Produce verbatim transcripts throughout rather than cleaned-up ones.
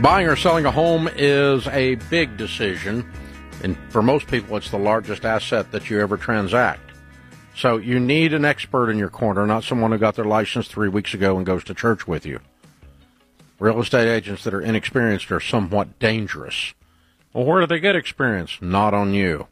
Buying or selling a home is a big decision, and for most people, it's the largest asset that you ever transact. So you need an expert in your corner, not someone who got their license three weeks ago and goes to church with you. Real estate agents that are inexperienced are somewhat dangerous. Well, where do they get experience? Not on you.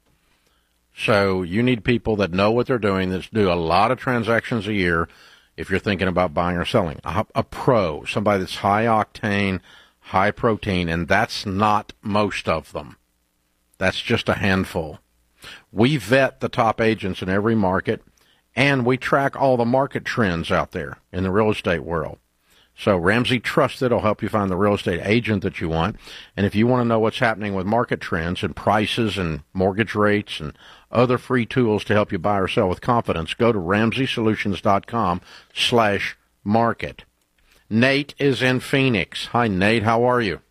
So you need people that know what they're doing, that do a lot of transactions a year if you're thinking about buying or selling. A, a pro, somebody that's high octane, high protein, and that's not most of them. That's just a handful. We vet the top agents in every market, and we track all the market trends out there in the real estate world. So Ramsey Trusted will help you find the real estate agent that you want. And if you want to know what's happening with market trends and prices and mortgage rates and other free tools to help you buy or sell with confidence, go to ramsey solutions dot com slash market. Nate is in Phoenix. Hi, Nate. How are you?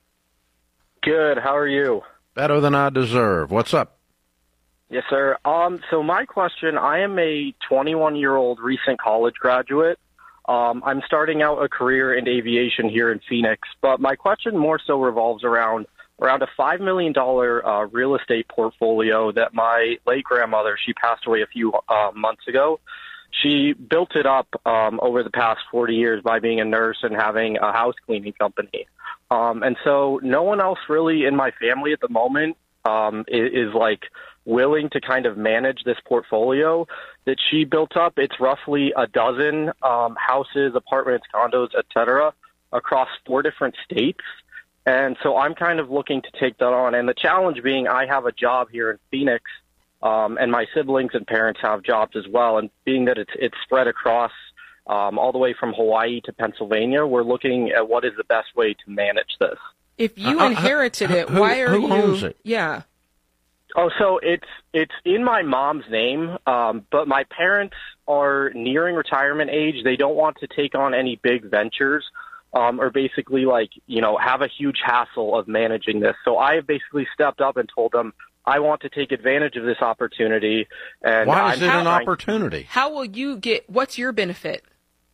Good. How are you? Better than I deserve. What's up? Yes, sir. Um, so my question, I am a twenty-one-year-old recent college graduate. Um, I'm starting out a career in aviation here in Phoenix, but my question more so revolves around around a five million dollars uh, real estate portfolio that my late grandmother, she passed away a few uh, months ago. She built it up um, over the past forty years by being a nurse and having a house cleaning company. Um, and so no one else really in my family at the moment um, is, is like willing to kind of manage this portfolio that she built up. It's roughly a dozen um, houses, apartments, condos, et cetera, across four different states. And so I'm kind of looking to take that on. And the challenge being I have a job here in Phoenix, um, and my siblings and parents have jobs as well. And being that it's, it's spread across um, all the way from Hawaii to Pennsylvania, we're looking at what is the best way to manage this. If you uh, inherited uh, it, who, why are who you? owns it? Yeah. Oh, so it's it's in my mom's name, um, but my parents are nearing retirement age. They don't want to take on any big ventures, um, or basically like you know have a huge hassle of managing this. So I have basically stepped up and told them I want to take advantage of this opportunity. And why is I'm it an trying- opportunity? How will you get? What's your benefit?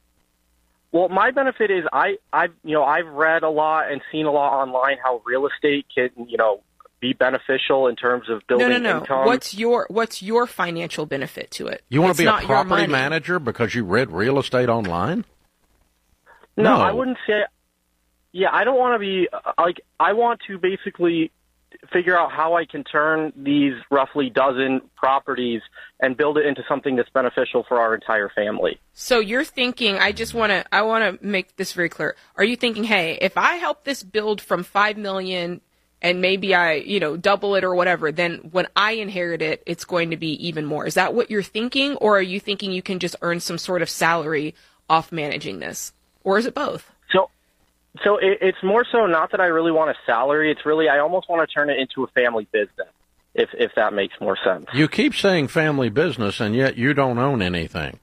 Well, my benefit is I I've you know I've read a lot and seen a lot online how real estate can you know. be beneficial in terms of building no, no, no. income. What's your What's your financial benefit to it? You want It's to be a not your property money. manager because you read real estate online? No, No. I wouldn't say. Yeah, I don't want to be uh, like. I want to basically figure out how I can turn these roughly dozen properties and build it into something that's beneficial for our entire family. So you're thinking, I just want to, I want to make this very clear. Are you thinking, hey, if I help this build from five million and maybe I, you know, double it or whatever, then when I inherit it, it's going to be even more. Is that what you're thinking? Or are you thinking you can just earn some sort of salary off managing this? Or is it both? So, so it, it's more so not that I really want a salary. It's really, I almost want to turn it into a family business, if, if that makes more sense. You keep saying family business, and yet you don't own anything.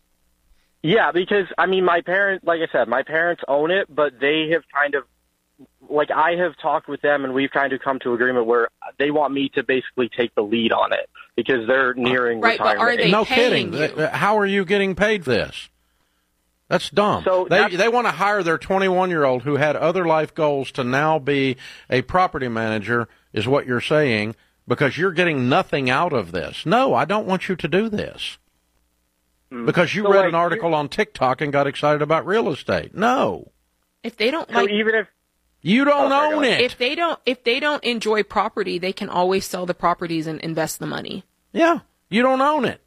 Yeah, because, I mean, my parents, like I said, my parents own it, but they have kind of, like I have talked with them and we've kind of come to agreement where they want me to basically take the lead on it because they're nearing Right, but retirement. are they No paying kidding. you? How are you getting paid this? That's dumb. So they that's- they want to hire their twenty-one-year-old who had other life goals to now be a property manager, is what you're saying, because you're getting nothing out of this. No, I don't want you to do this. Because you So, read like, an article on TikTok and got excited about real estate. No. If they don't So like, even if, You don't Oh, sorry, own go it. if they don't, if they don't enjoy property, they can always sell the properties and invest the money. Yeah, you don't own it.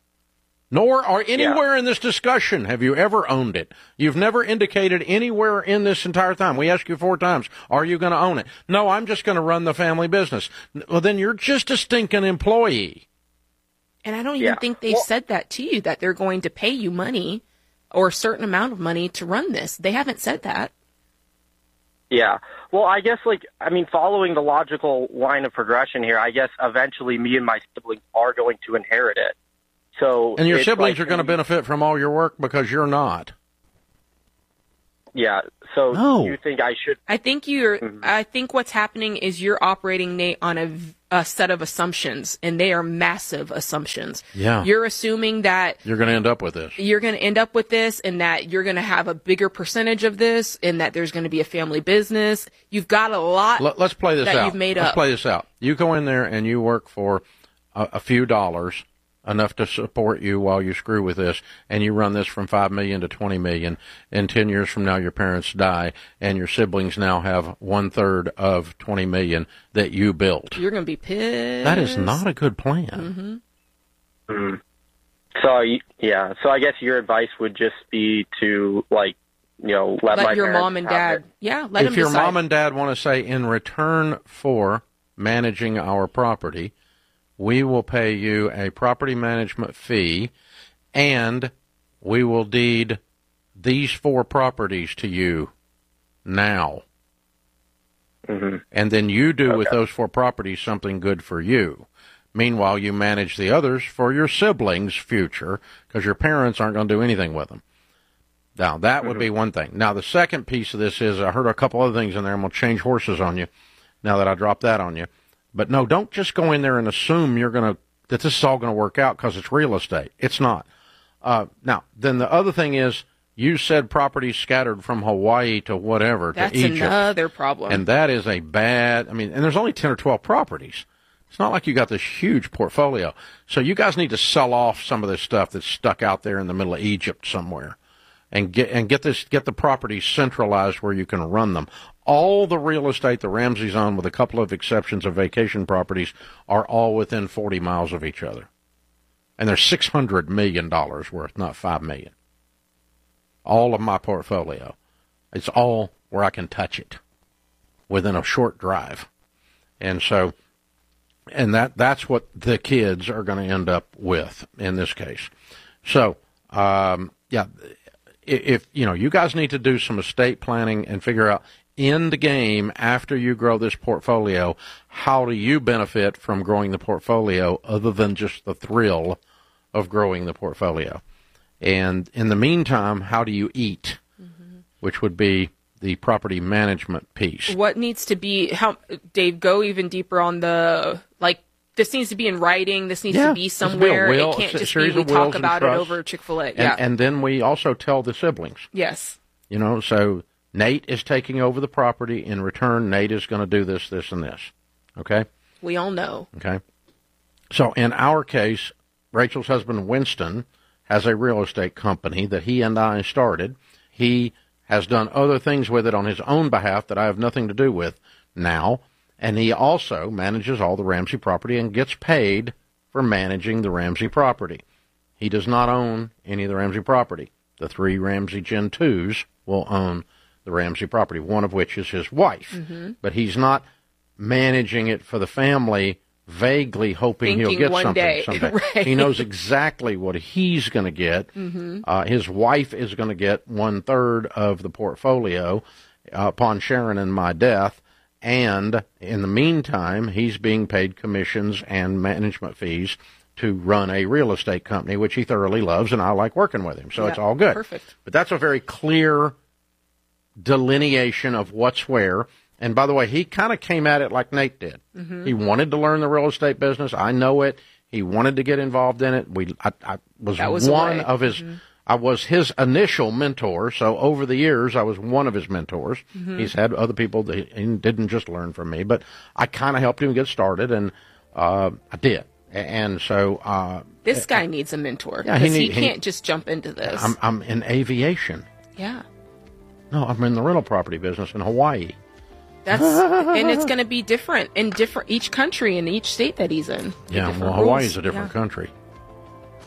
Nor are anywhere in this discussion have you ever owned it. You've never indicated anywhere in this entire time. We asked you four times, are you going to own it? No, I'm just going to run the family business. Well, then you're just a stinking employee. And I don't even Yeah. think they've Well- said that to you, that they're going to pay you money or a certain amount of money to run this. They haven't said that. yeah. Well, I guess, like, I mean, following the logical line of progression here, I guess eventually me and my siblings are going to inherit it. So And your it's siblings like- are going to benefit from all your work because you're not. Yeah. So No. you think I should? I think you're, Mhm. I think what's happening is you're operating, Nate, on a, v- a set of assumptions, and they are massive assumptions. Yeah. You're assuming that You're going to end up with this. you're going to end up with this, and that you're going to have a bigger percentage of this, and that there's going to be a family business. You've got a lot. Let, let's play this that out. You've made let's up. play this out. You go in there and you work for a, a few dollars, enough to support you while you screw with this, and you run this from five million to twenty million. And ten years from now, your parents die, and your siblings now have one third of twenty million that you built. You're going to be pissed. That is not a good plan. Mm-hmm. Mm. So yeah, so I guess your advice would just be to like, you know, let, Let my your parents mom and have dad. it. Yeah, let If them your decide. mom and dad want to say, in return for managing our property, we will pay you a property management fee, and we will deed these four properties to you now. Mm-hmm. And then you do Okay. with those four properties something good for you. Meanwhile, you manage the others for your siblings' future, because your parents aren't going to do anything with them. Now, that would Mm-hmm. be one thing. Now, the second piece of this is, I heard a couple other things in there. I'm going to change horses on you now that I dropped that on you. But no, don't just go in there and assume you're going to that this is all going to work out because it's real estate. It's not. Uh, now, then the other thing is, you said properties scattered from Hawaii to whatever, That's to Egypt. another problem. And that is a bad, I mean, and there's only ten or twelve properties. It's not like you got this huge portfolio. So you guys need to sell off some of this stuff that's stuck out there in the middle of Egypt somewhere. And get and get this get the properties centralized where you can run them. All the real estate the Ramseys own, with a couple of exceptions of vacation properties, are all within forty miles of each other. And they're six hundred million dollars worth, not five million dollars. All of my portfolio. It's all where I can touch it within a short drive. And so, and that that's what the kids are going to end up with in this case. So, um, yeah, if, you know, you guys need to do some estate planning and figure out, in the game, after you grow this portfolio, how do you benefit from growing the portfolio other than just the thrill of growing the portfolio? And in the meantime, how do you eat, mm-hmm. which would be the property management piece. What needs to be, how, Dave, go even deeper on the, like, this needs to be in writing, this needs yeah, to be somewhere, will, it can't a just series be we of talk wills and about it trusts. over Chick-fil-A. And, Yeah. and then we also tell the siblings. Yes. You know, so Nate is taking over the property. In return, Nate is going to do this, this, and this. Okay? We all know. Okay. So in our case, Rachel's husband, Winston, has a real estate company that he and I started. He has done other things with it on his own behalf that I have nothing to do with now. And he also manages all the Ramsey property and gets paid for managing the Ramsey property. He does not own any of the Ramsey property. The three Ramsey Gen twos will own the Ramsey property, one of which is his wife. Mm-hmm. But he's not managing it for the family, vaguely hoping Thinking he'll get one something day. someday. Right. He knows exactly what he's going to get. Mm-hmm. Uh, his wife is going to get one-third of the portfolio uh, upon Sharon and my death. And in the meantime, he's being paid commissions and management fees to run a real estate company, which he thoroughly loves, and I like working with him. So Yeah, it's all good. perfect. But that's a very clear delineation of what's where. And by the way, he kind of came at it like Nate did. Mm-hmm. He wanted to learn the real estate business. I know it. He wanted to get involved in it. We, I, I was, That was one the way. of his. Mm-hmm. I was his initial mentor. So over the years, I was one of his mentors. Mm-hmm. He's had other people that he didn't just learn from me, but I kind of helped him get started, and uh, I did. And so uh, this guy needs a mentor yeah, because he, he, need, can't he, just jump into this. I'm, I'm in aviation. Yeah. No, I'm in the rental property business in Hawaii. That's and it's going to be different in different each country and each state that he's in. Yeah, Different well, rules. Hawaii's a different Yeah. country.